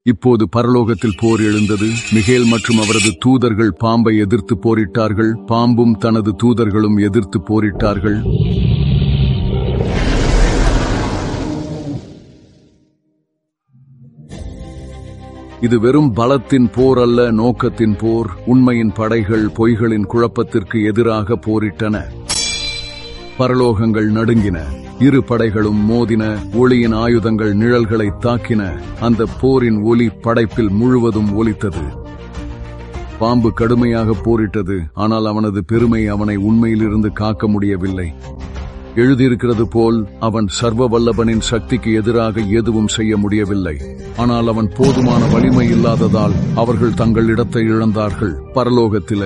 இப்போது பரலோகத்தில் போர் எழுந்தது. மிகேல் மற்றும் அவரது தூதர்கள் பாம்பை எதிர்த்து போரிட்டார்கள். பாம்பும் தனது தூதர்களும் எதிர்த்து போரிட்டார்கள். இது வெறும் பலத்தின் போர் அல்ல, நோக்கத்தின் போர். உண்மையின் படைகள் பொய்களின் குழப்பத்திற்கு எதிராக போரிட்டன. பரலோகங்கள் நடுங்கின. இரு படைகளும் மோதின. ஒளியின் ஆயுதங்கள் நிழல்களை தாக்கின. அந்த போரின் ஒலி படைப்பில் முழுவதும் ஒலித்தது. பாம்பு கடுமையாக போரிட்டது. ஆனால் அவனது பெருமை அவனை உண்மையிலிருந்து காக்க முடியவில்லை. எழுதியிருக்கிறது போல் அவன் சர்வ வல்லபனின் சக்திக்கு எதிராக எதுவும் செய்ய முடியவில்லை. ஆனால் அவன் போதுமான வலிமை இல்லாததால் அவர்கள் தங்கள் இடத்தை இழந்தார்கள். பரலோகத்தில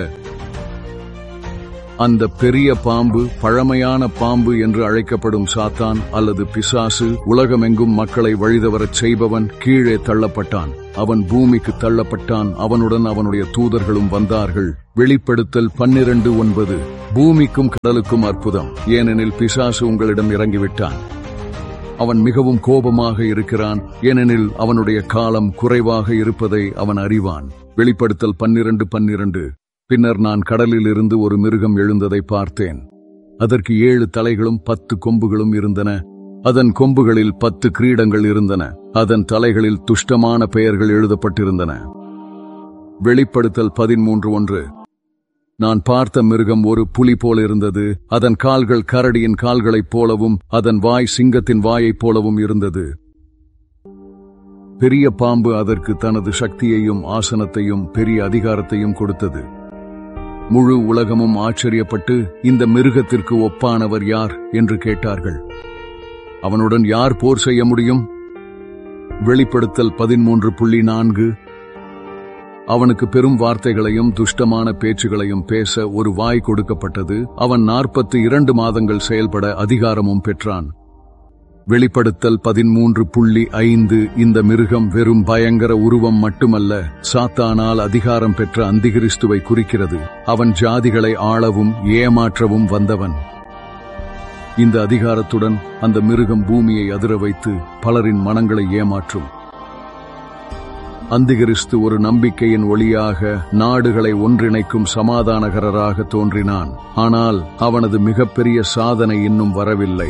அந்த பெரிய பாம்பு, பழமையான பாம்பு என்று அழைக்கப்படும் சாத்தான் அல்லது பிசாசு, உலகமெங்கும் மக்களை வழிதவரச் செய்பவன், கீழே தள்ளப்பட்டான். அவன் பூமிக்கு தள்ளப்பட்டான். அவனுடன் அவனுடைய தூதர்களும் வந்தார்கள். வெளிப்படுத்தல் 12:9. பூமிக்கும் கடலுக்கும் அற்புதம், ஏனெனில் பிசாசு உங்களிடம் இறங்கிவிட்டான். அவன் மிகவும் கோபமாக இருக்கிறான், ஏனெனில் அவனுடைய காலம் குறைவாக இருப்பதை அவன் அறிவான். வெளிப்படுத்தல் 12:12. பின்னர் நான் கடலில் இருந்து ஒரு மிருகம் எழுந்ததை பார்த்தேன். அதற்கு 7 தலைகளும் 10 கொம்புகளும் இருந்தன. அதன் கொம்புகளில் 10 கிரீடங்கள் இருந்தன. அதன் தலைகளில் துஷ்டமான பெயர்கள் எழுதப்பட்டிருந்தன. வெளிப்படுத்தல் 13:1. நான் பார்த்த மிருகம் ஒரு புலி போல இருந்தது. அதன் கால்கள் கரடியின் கால்களைப் போலவும் அதன் வாய் சிங்கத்தின் வாயைப் போலவும் இருந்தது. பெரிய பாம்பு அதற்கு தனது சக்தியையும் ஆசனத்தையும் பெரிய அதிகாரத்தையும் கொடுத்தது. முழு உலகமும் ஆச்சரியப்பட்டு, இந்த மிருகத்திற்கு ஒப்பானவர் யார் என்று கேட்டார்கள். அவனுடன் யார் போர் செய்ய முடியும்? வெளிப்படுத்தல் 13:4. அவனுக்கு பெரும் வார்த்தைகளையும் துஷ்டமான பேச்சுகளையும் பேச ஒரு வாய் கொடுக்கப்பட்டது. அவன் 42 மாதங்கள் செயல்பட அதிகாரமும் பெற்றான். வெளிப்படுத்தல் 13:5. இந்த மிருகம் வெறும் பயங்கர உருவம் மட்டுமல்ல, சாத்தானால் அதிகாரம் பெற்ற அந்திகிறிஸ்துவை குறிக்கிறது. அவன் ஜாதிகளை ஆளவும் ஏமாற்றவும் வந்தவன். இந்த அதிகாரத்துடன் அந்த மிருகம் பூமியை அதிர வைத்து பலரின் மனங்களை ஏமாற்றும். அந்திகிறிஸ்து ஒரு நம்பிக்கையின் ஒளியாக, நாடுகளை ஒன்றிணைக்கும் சமாதானகரராக தோன்றினான். ஆனால் அவனது மிகப்பெரிய சாதனை இன்னும் வரவில்லை.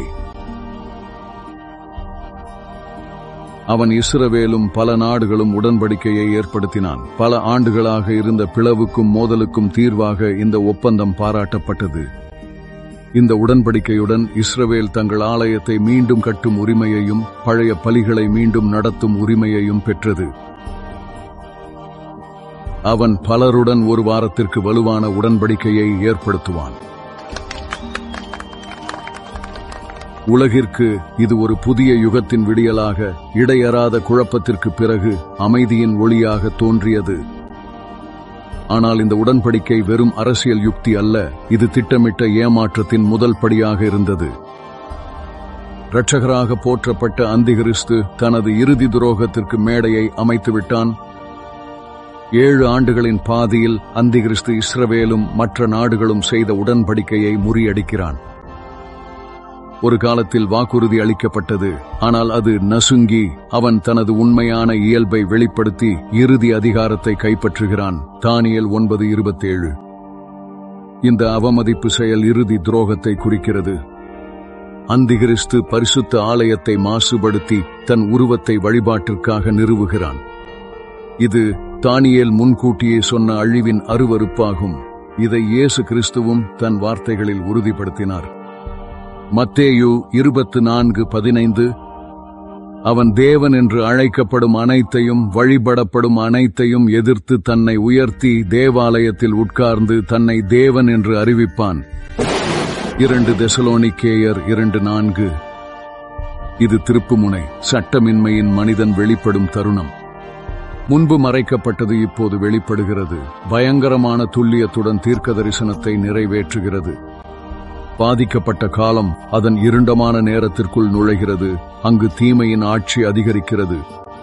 அவன் இஸ்ரவேலும் பல நாடுகளும் உடன்படிக்கையை ஏற்படுத்தினான். பல ஆண்டுகளாக இருந்த பிளவுக்கும் மோதலுக்கும் தீர்வாக இந்த ஒப்பந்தம் பாராட்டப்பட்டது. இந்த உடன்படிக்கையுடன் இஸ்ரவேல் தங்கள் ஆலயத்தை மீண்டும் கட்டும் உரிமையையும் பழைய பலிகளை மீண்டும் நடத்தும் உரிமையையும் பெற்றது. அவன் பலருடன் ஒரு வாரத்திற்கு வலுவான உடன்படிக்கையை ஏற்படுத்துவான். உலகிற்கு இது ஒரு புதிய யுகத்தின் விடியலாக, இடையறாத குழப்பத்திற்கு பிறகு அமைதியின் ஒளியாக தோன்றியது. ஆனால் இந்த உடன்படிக்கை வெறும் அரசியல் யுக்தி அல்ல, இது திட்டமிட்ட ஏமாற்றத்தின் முதல் படியாக இருந்தது. இரட்சகராக போற்றப்பட்ட அந்திகிறிஸ்து தனது இறுதி துரோகத்திற்கு மேடையை அமைத்துவிட்டான். 7 ஆண்டுகளின் பாதியில் அந்திகிறிஸ்து இஸ்ரவேலும் மற்ற நாடுகளும் செய்த உடன்படிக்கையை முறியடிக்கிறான். ஒரு காலத்தில் வாக்குறுதி அளிக்கப்பட்டது, ஆனால் அது நசுங்கி அவன் தனது உண்மையான இயல்பை வெளிப்படுத்தி இறுதி அதிகாரத்தை கைப்பற்றுகிறான். தானியேல் 9:27. இந்த அவமதிப்பு செயல் இறுதி துரோகத்தை குறிக்கிறது. அந்திகிறிஸ்து பரிசுத்த ஆலயத்தை மாசுபடுத்தி தன் உருவத்தை வழிபாட்டிற்காக நிறுவுகிறான். இது தானியேல் முன்கூட்டியே சொன்ன அழிவின் அருவருப்பாகும். இதை இயேசு கிறிஸ்துவும் தன் வார்த்தைகளில் உறுதிப்படுத்தினார். மத்தேயு 24:15. அவன் தேவன் என்று அழைக்கப்படும் அனைத்தையும் வழிபடப்படும் அனைத்தையும் எதிர்த்து தன்னை உயர்த்தி தேவாலயத்தில் உட்கார்ந்து தன்னை தேவன் என்று அறிவிப்பான். 2 தெசலோனிக்கேயர் 2:4. இது திருப்புமுனை, சட்டமின்மையின் மனிதன் வெளிப்படும் தருணம். முன்பு மறைக்கப்பட்டது இப்போது வெளிப்படுகிறது. பயங்கரமான துல்லியத்துடன் தீர்க்க தரிசனத்தை நிறைவேற்றுகிறது. பாதிக்கப்பட்ட காலம் அதன் இருண்டமான நேரத்திற்குள் நுழைகிறது. அங்கு தீமையின் ஆட்சி அதிகரிக்கிறது.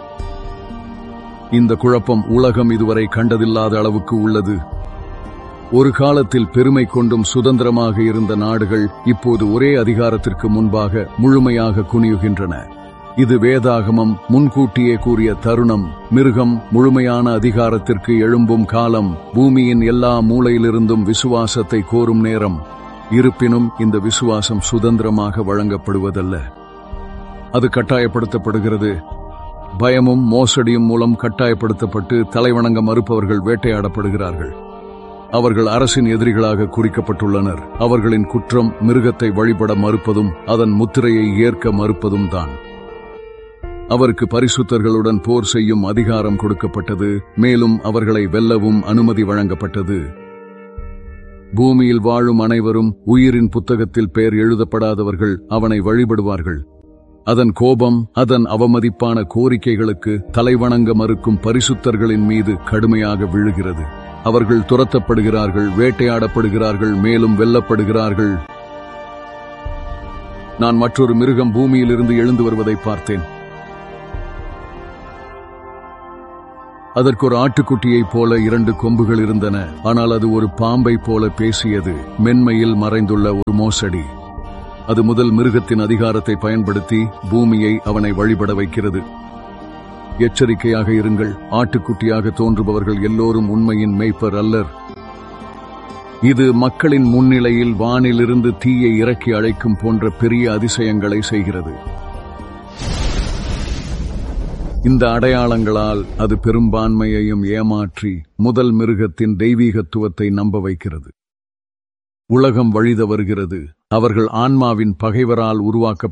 இந்த குழப்பம் உலகம் இதுவரை கண்டதில்லாத அளவுக்கு உள்ளது. ஒரு காலத்தில் பெருமை கொண்டும் சுதந்திரமாக இருந்த நாடுகள் இப்போது ஒரே அதிகாரத்திற்கு முன்பாக முழுமையாக குனியுகின்றன. இது வேதாகமம் முன்கூட்டியே கூறிய தருணம். மிருகம் முழுமையான அதிகாரத்திற்கு எழும்பும் காலம். பூமியின் எல்லா மூலையிலிருந்தும் விசுவாசத்தை கோரும் நேரம். இருப்பினும் இந்த விசுவாசம் சுதந்திரமாக வழங்கப்படுவதல்ல, அது கட்டாயப்படுத்தப்படுகிறது. பயமும் மோசடியும் மூலம் கட்டாயப்படுத்தப்பட்டு தலைவணங்க மறுப்பவர்கள் வேட்டையாடப்படுகிறார்கள். அவர்கள் அரசின் எதிரிகளாக குறிக்கப்பட்டுள்ளனர். அவர்களின் குற்றம் மிருகத்தை வழிபட மறுப்பதும் அதன் முத்திரையை ஏற்க மறுப்பதும் தான். அவருக்கு பரிசுத்தர்களுடன் போர் செய்யும் அதிகாரம் கொடுக்கப்பட்டது, மேலும் அவர்களை வெல்லவும் அனுமதி வழங்கப்பட்டது. பூமியில் வாழும் அனைவரும், உயிரின் புத்தகத்தில் பெயர் எழுதப்படாதவர்கள், அவனை வழிபடுவார்கள். அதன் கோபம் அதன் அவமதிப்பான கோரிக்கைகளுக்கு தலைவணங்க மறுக்கும் பரிசுத்தர்களின் மீது கடுமையாக விழுகிறது. அவர்கள் துரத்தப்படுகிறார்கள், வேட்டையாடப்படுகிறார்கள், மேலும் வெல்லப்படுகிறார்கள். நான் மற்றொரு மிருகம் பூமியிலிருந்து எழுந்து வருவதை பார்த்தேன். அதற்கு ஒரு ஆட்டுக்குட்டியைப் போல 2 கொம்புகள் இருந்தன, ஆனால் அது ஒரு பாம்பை போல பேசியது. மென்மையில் மறைந்துள்ள ஒரு மோசடி. அது முதல் மிருகத்தின் அதிகாரத்தை பயன்படுத்தி பூமியை அவனை வழிபட வைக்கிறது. எச்சரிக்கையாக இருங்கள், ஆட்டுக்குட்டியாக தோன்றுபவர்கள் எல்லோரும் உண்மையின் மேய்ப்பர் அல்லர். இது மக்களின் முன்னிலையில் வானிலிருந்து தீயை இறக்கி அழைக்கும் போன்ற பெரிய அதிசயங்களை செய்கிறது. இந்த அடையாளங்களால் அது பெரும்பான்மையையும் ஏமாற்றி முதல் மிருகத்தின் தெய்வீகத்துவத்தை நம்ப வைக்கிறது. உலகம் வழித வருகிறது. அவர்கள் ஆன்மாவின் பகைவரால் உருவாக்க